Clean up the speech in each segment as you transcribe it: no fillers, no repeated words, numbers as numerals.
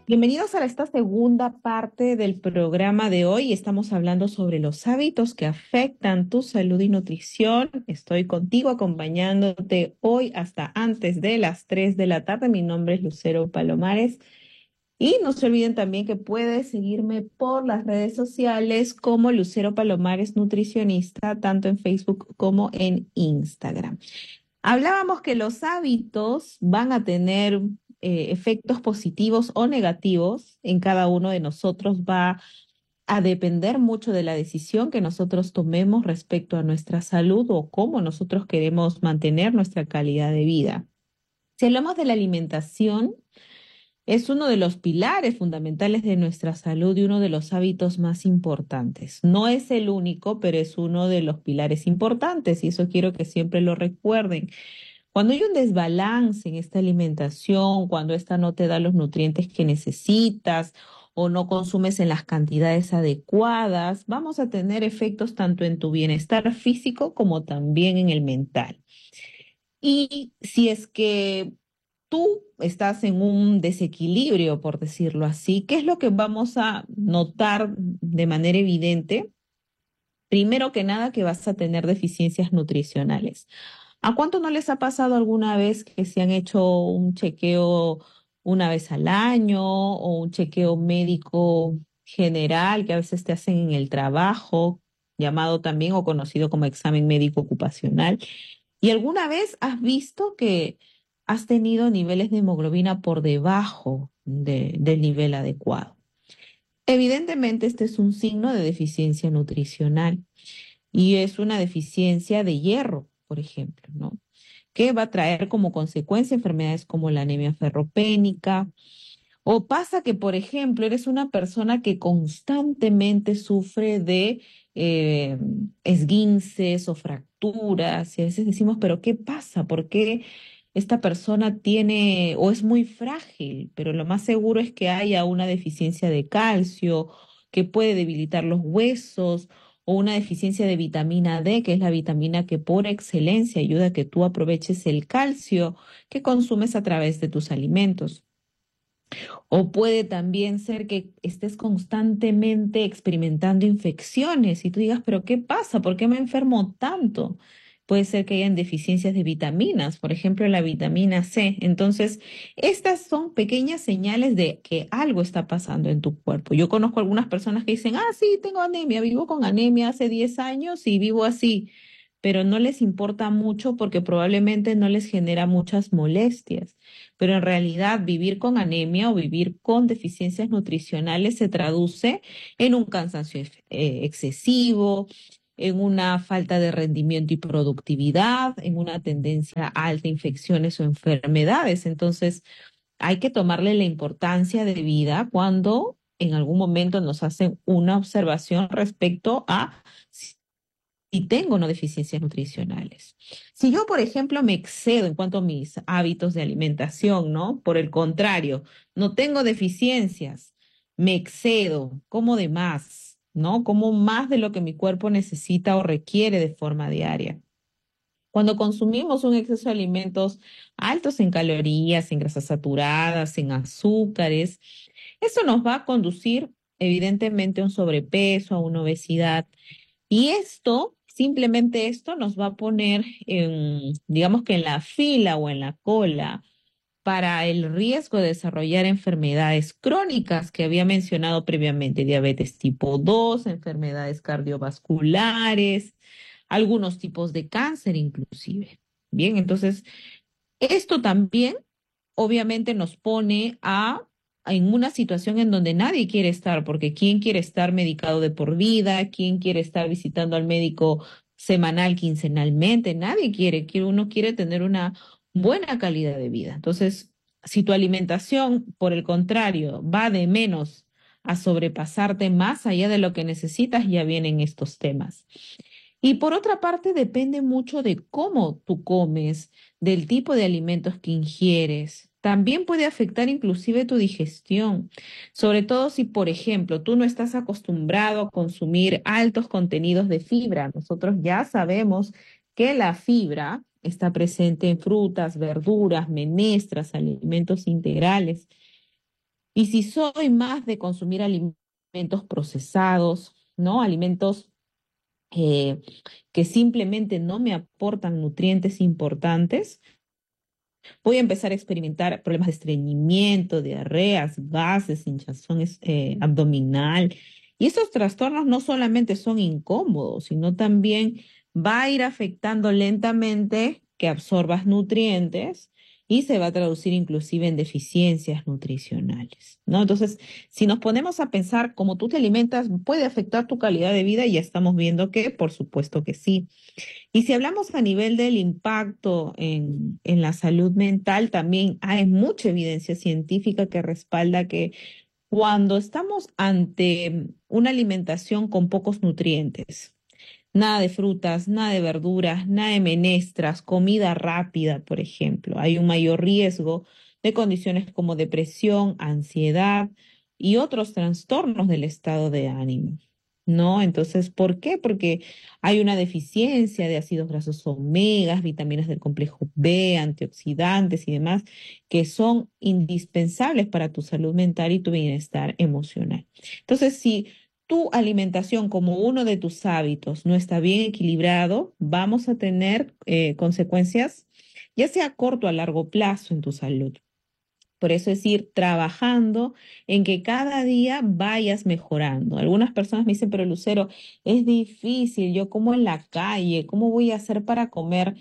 Bienvenidos a esta segunda parte del programa de hoy. Estamos hablando sobre los hábitos que afectan tu salud y nutrición. Estoy contigo acompañándote hoy hasta antes de las 3 de la tarde. Mi nombre es Lucero Palomares. Y no se olviden también que puedes seguirme por las redes sociales como Lucero Palomares Nutricionista, tanto en Facebook como en Instagram. Hablábamos que los hábitos van a tener efectos positivos o negativos en cada uno de nosotros. Va a depender mucho de la decisión que nosotros tomemos respecto a nuestra salud o cómo nosotros queremos mantener nuestra calidad de vida. Si hablamos de la alimentación, es uno de los pilares fundamentales de nuestra salud y uno de los hábitos más importantes. No es el único, pero es uno de los pilares importantes y eso quiero que siempre lo recuerden. Cuando hay un desbalance en esta alimentación, cuando esta no te da los nutrientes que necesitas o no consumes en las cantidades adecuadas, vamos a tener efectos tanto en tu bienestar físico como también en el mental. Y si es que tú estás en un desequilibrio, por decirlo así, ¿qué es lo que vamos a notar de manera evidente? Primero que nada, que vas a tener deficiencias nutricionales. ¿A cuánto no les ha pasado alguna vez que se han hecho un chequeo una vez al año o un chequeo médico general que a veces te hacen en el trabajo, llamado también o conocido como examen médico ocupacional? ¿Y alguna vez has visto que has tenido niveles de hemoglobina por debajo del nivel adecuado? Evidentemente, este es un signo de deficiencia nutricional y es una deficiencia de hierro, por ejemplo, ¿no? Que va a traer como consecuencia enfermedades como la anemia ferropénica. O pasa que, por ejemplo, eres una persona que constantemente sufre de eh, esguinces o fracturas y a veces decimos, pero ¿qué pasa? ¿Por qué esta persona tiene o es muy frágil? Pero lo más seguro es que haya una deficiencia de calcio que puede debilitar los huesos o una deficiencia de vitamina D, que es la vitamina que por excelencia ayuda a que tú aproveches el calcio que consumes a través de tus alimentos. O puede también ser que estés constantemente experimentando infecciones y tú digas, pero ¿qué pasa? ¿Por qué me enfermo tanto? Puede ser que hayan deficiencias de vitaminas, por ejemplo, la vitamina C. Entonces, estas son pequeñas señales de que algo está pasando en tu cuerpo. Yo conozco algunas personas que dicen, sí, tengo anemia, vivo con anemia hace 10 años y vivo así, pero no les importa mucho porque probablemente no les genera muchas molestias. Pero en realidad vivir con anemia o vivir con deficiencias nutricionales se traduce en un cansancio excesivo, en una falta de rendimiento y productividad, en una tendencia alta a infecciones o enfermedades. Entonces, hay que tomarle la importancia de vida cuando en algún momento nos hacen una observación respecto a y tengo no deficiencias nutricionales. Si yo, por ejemplo, me excedo en cuanto a mis hábitos de alimentación, ¿no? Por el contrario, no tengo deficiencias, me excedo, como de más, ¿no? Como más de lo que mi cuerpo necesita o requiere de forma diaria. Cuando consumimos un exceso de alimentos altos en calorías, en grasas saturadas, en azúcares, eso nos va a conducir evidentemente a un sobrepeso, a una obesidad. Y esto, simplemente esto nos va a poner en, digamos que en la fila o en la cola para el riesgo de desarrollar enfermedades crónicas que había mencionado previamente, diabetes tipo 2, enfermedades cardiovasculares, algunos tipos de cáncer inclusive. Bien, entonces esto también obviamente nos pone en una situación en donde nadie quiere estar, porque ¿quién quiere estar medicado de por vida? ¿Quién quiere estar visitando al médico semanal, quincenalmente? Nadie quiere, uno quiere tener una buena calidad de vida. Entonces, si tu alimentación, por el contrario, va de menos a sobrepasarte más allá de lo que necesitas, ya vienen estos temas. Y por otra parte, depende mucho de cómo tú comes, del tipo de alimentos que ingieres. También puede afectar inclusive tu digestión, sobre todo si, por ejemplo, tú no estás acostumbrado a consumir altos contenidos de fibra. Nosotros ya sabemos que la fibra está presente en frutas, verduras, menestras, alimentos integrales. Y si soy más de consumir alimentos procesados, ¿no? Alimentos eh, que simplemente no me aportan nutrientes importantes, voy a empezar a experimentar problemas de estreñimiento, diarreas, gases, hinchazón abdominal. Y esos trastornos no solamente son incómodos, sino también va a ir afectando lentamente que absorbas nutrientes y se va a traducir inclusive en deficiencias nutricionales, ¿no? Entonces, si nos ponemos a pensar cómo tú te alimentas, ¿puede afectar tu calidad de vida? Y ya estamos viendo que, por supuesto que sí. Y si hablamos a nivel del impacto en la salud mental, también hay mucha evidencia científica que respalda que cuando estamos ante una alimentación con pocos nutrientes, nada de frutas, nada de verduras, nada de menestras, comida rápida, por ejemplo, hay un mayor riesgo de condiciones como depresión, ansiedad y otros trastornos del estado de ánimo. ¿No? Entonces, ¿por qué? Porque hay una deficiencia de ácidos grasos omegas, vitaminas del complejo B, antioxidantes y demás, que son indispensables para tu salud mental y tu bienestar emocional. Entonces, si tu alimentación como uno de tus hábitos no está bien equilibrado, vamos a tener consecuencias, ya sea a corto o a largo plazo en tu salud. Por eso es ir trabajando en que cada día vayas mejorando. Algunas personas me dicen, pero Lucero, es difícil, yo como en la calle, ¿cómo voy a hacer para comer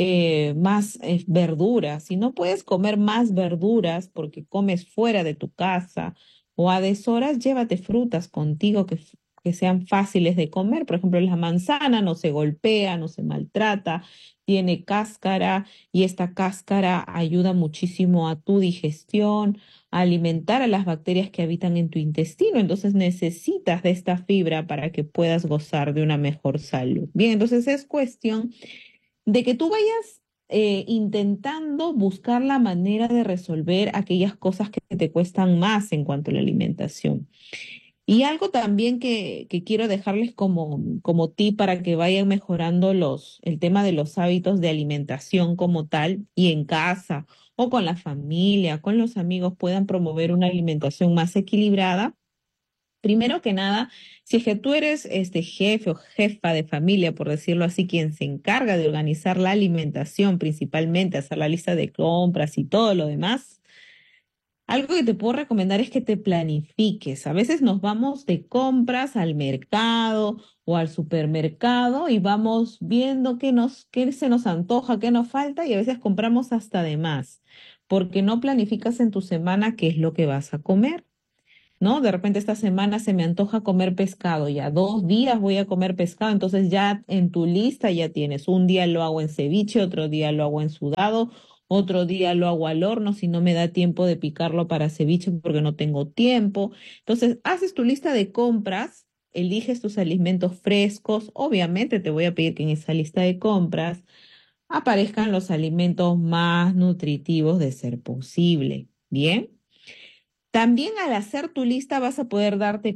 más verduras? Si no puedes comer más verduras porque comes fuera de tu casa o a deshoras, llévate frutas contigo que sean fáciles de comer. Por ejemplo, la manzana no se golpea, no se maltrata, tiene cáscara y esta cáscara ayuda muchísimo a tu digestión, a alimentar a las bacterias que habitan en tu intestino. Entonces necesitas de esta fibra para que puedas gozar de una mejor salud. Bien, entonces es cuestión de que tú vayas intentando buscar la manera de resolver aquellas cosas que te cuestan más en cuanto a la alimentación. Y algo también que quiero dejarles como tip para que vayan mejorando el tema de los hábitos de alimentación como tal y en casa o con la familia, con los amigos puedan promover una alimentación más equilibrada. Primero que nada, si es que tú eres este jefe o jefa de familia, por decirlo así, quien se encarga de organizar la alimentación, principalmente hacer la lista de compras y todo lo demás. Algo que te puedo recomendar es que te planifiques. A veces nos vamos de compras al mercado o al supermercado y vamos viendo qué se nos antoja, qué nos falta y a veces compramos hasta de más, porque no planificas en tu semana qué es lo que vas a comer. ¿No? De repente esta semana se me antoja comer pescado, ya 2 días voy a comer pescado, entonces ya en tu lista ya tienes, un día lo hago en ceviche, otro día lo hago en sudado, otro día lo hago al horno si no me da tiempo de picarlo para ceviche porque no tengo tiempo. Entonces, haces tu lista de compras, eliges tus alimentos frescos, obviamente te voy a pedir que en esa lista de compras aparezcan los alimentos más nutritivos de ser posible. Bien. También al hacer tu lista vas a poder darte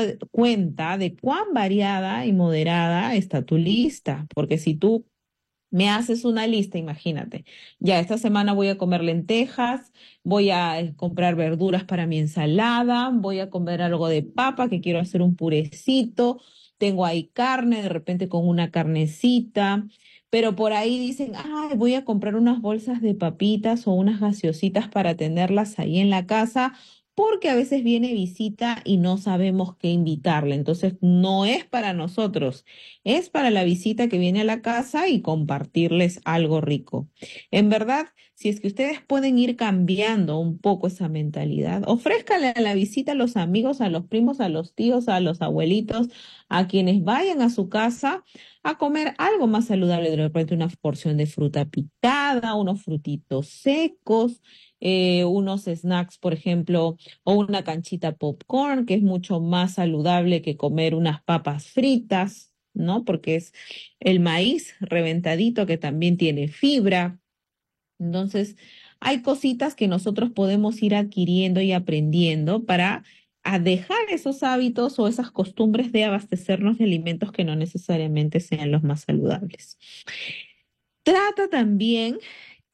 cuenta de cuán variada y moderada está tu lista, porque si tú me haces una lista, imagínate, ya esta semana voy a comer lentejas, voy a comprar verduras para mi ensalada, voy a comer algo de papa que quiero hacer un purecito, tengo ahí carne, de repente con una carnecita. Pero por ahí dicen, ay, voy a comprar unas bolsas de papitas o unas gaseositas para tenerlas ahí en la casa porque a veces viene visita y no sabemos qué invitarle. Entonces, no es para nosotros, es para la visita que viene a la casa y compartirles algo rico. En verdad, si es que ustedes pueden ir cambiando un poco esa mentalidad, ofrézcanle a la visita a los amigos, a los primos, a los tíos, a los abuelitos, a quienes vayan a su casa a comer algo más saludable, de repente una porción de fruta picada, unos frutitos secos, unos snacks, por ejemplo, o una canchita popcorn, que es mucho más saludable que comer unas papas fritas, ¿no? Porque es el maíz reventadito que también tiene fibra. Entonces, hay cositas que nosotros podemos ir adquiriendo y aprendiendo para a dejar esos hábitos o esas costumbres de abastecernos de alimentos que no necesariamente sean los más saludables. Trata también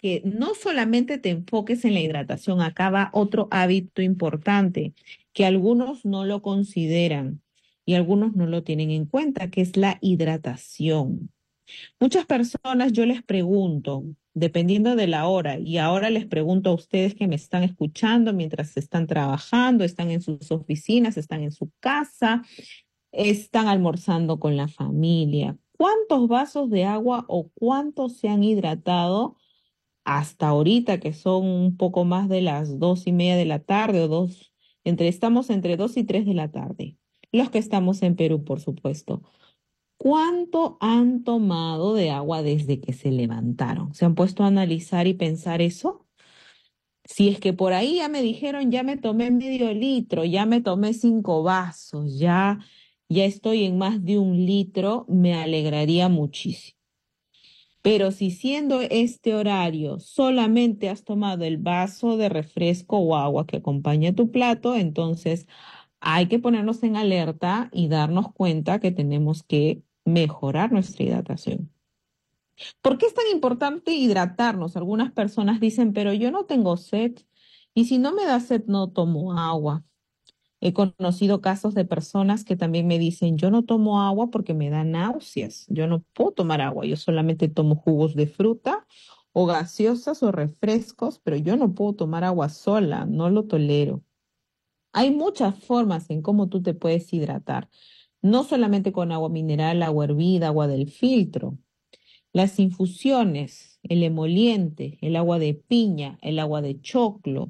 que no solamente te enfoques en la hidratación, acá va otro hábito importante que algunos no lo consideran y algunos no lo tienen en cuenta, que es la hidratación. Muchas personas yo les pregunto, dependiendo de la hora, y ahora les pregunto a ustedes que me están escuchando mientras están trabajando, están en sus oficinas, están en su casa, están almorzando con la familia. ¿Cuántos vasos de agua o cuántos se han hidratado hasta ahorita, que son un poco más de las 2:30 de la tarde o estamos entre 2 y 3 de la tarde? Los que estamos en Perú, por supuesto. ¿Cuánto han tomado de agua desde que se levantaron? ¿Se han puesto a analizar y pensar eso? Si es que por ahí ya me dijeron, ya me tomé medio litro, ya me tomé 5 vasos, ya estoy en más de 1 litro, me alegraría muchísimo. Pero si siendo este horario solamente has tomado el vaso de refresco o agua que acompaña tu plato, entonces hay que ponernos en alerta y darnos cuenta que tenemos que mejorar nuestra hidratación. ¿Por qué es tan importante hidratarnos? Algunas personas dicen, pero yo no tengo sed y si no me da sed no tomo agua. He conocido casos de personas que también me dicen, yo no tomo agua porque me da náuseas, yo no puedo tomar agua, yo solamente tomo jugos de fruta o gaseosas o refrescos, pero yo no puedo tomar agua sola, no lo tolero. Hay muchas formas en cómo tú te puedes hidratar, no solamente con agua mineral, agua hervida, agua del filtro. Las infusiones, el emoliente, el agua de piña, el agua de choclo,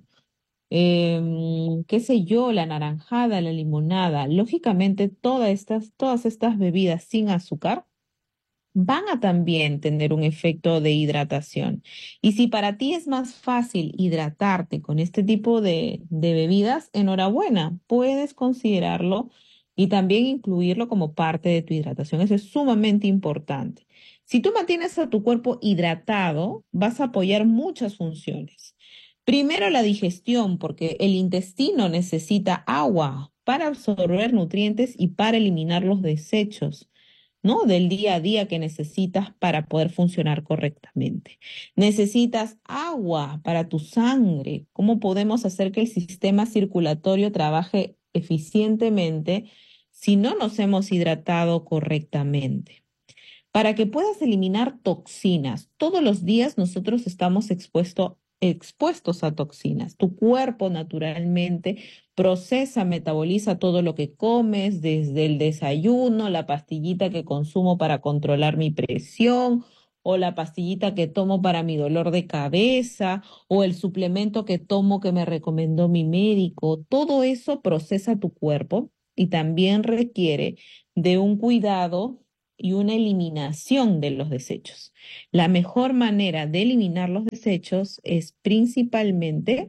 qué sé yo, la naranjada, la limonada. Lógicamente, todas estas bebidas sin azúcar van a también tener un efecto de hidratación. Y si para ti es más fácil hidratarte con este tipo de bebidas, enhorabuena, puedes considerarlo y también incluirlo como parte de tu hidratación. Eso es sumamente importante. Si tú mantienes a tu cuerpo hidratado, vas a apoyar muchas funciones. Primero, la digestión, porque el intestino necesita agua para absorber nutrientes y para eliminar los desechos. ¿No? Del día a día que necesitas para poder funcionar correctamente. Necesitas agua para tu sangre. ¿Cómo podemos hacer que el sistema circulatorio trabaje eficientemente si no nos hemos hidratado correctamente? Para que puedas eliminar toxinas. Todos los días nosotros estamos expuestos a toxinas. Tu cuerpo naturalmente procesa, metaboliza todo lo que comes, desde el desayuno, la pastillita que consumo para controlar mi presión, o la pastillita que tomo para mi dolor de cabeza, o el suplemento que tomo que me recomendó mi médico. Todo eso procesa tu cuerpo y también requiere de un cuidado y una eliminación de los desechos. La mejor manera de eliminar los desechos es principalmente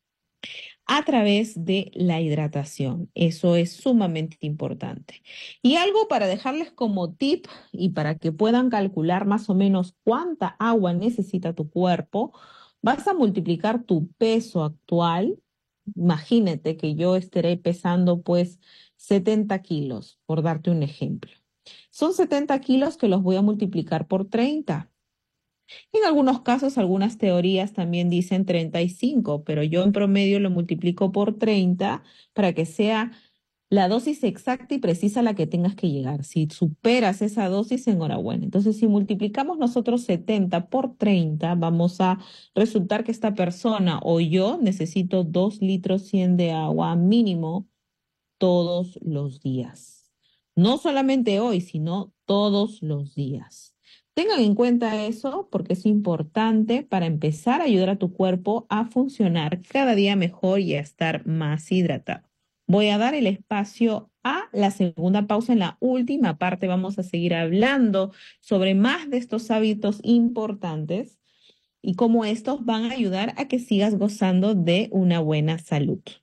a través de la hidratación. Eso es sumamente importante. Y algo para dejarles como tip y para que puedan calcular más o menos cuánta agua necesita tu cuerpo, vas a multiplicar tu peso actual. Imagínate que yo estaré pesando pues 70 kilos, por darte un ejemplo. Son 70 kilos que los voy a multiplicar por 30. En algunos casos, algunas teorías también dicen 35, pero yo en promedio lo multiplico por 30 para que sea la dosis exacta y precisa a la que tengas que llegar. Si superas esa dosis, enhorabuena. Entonces, si multiplicamos nosotros 70 por 30, vamos a resultar que esta persona o yo necesito 2 litros 100 de agua mínimo todos los días. No solamente hoy, sino todos los días. Tengan en cuenta eso porque es importante para empezar a ayudar a tu cuerpo a funcionar cada día mejor y a estar más hidratado. Voy a dar el espacio a la segunda pausa. En la última parte vamos a seguir hablando sobre más de estos hábitos importantes y cómo estos van a ayudar a que sigas gozando de una buena salud.